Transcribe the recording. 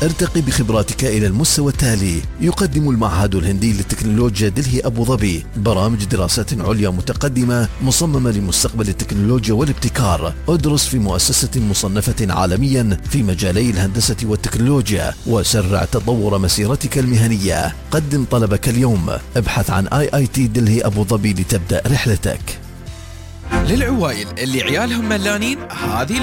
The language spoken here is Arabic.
ارتقي بخبراتك إلى المستوى التالي. يقدم المعهد الهندي للتكنولوجيا دلهي أبو ظبي برامج دراسات عليا متقدمة مصممة لمستقبل التكنولوجيا والابتكار. ادرس في مؤسسة مصنفة عالميا في مجالي الهندسة والتكنولوجيا وسرع تطور مسيرتك المهنية. قدم طلبك اليوم. ابحث عن IIT دلهي أبو ظبي لتبدأ رحلتك. للعوائل اللي عيالهم ملانين هذه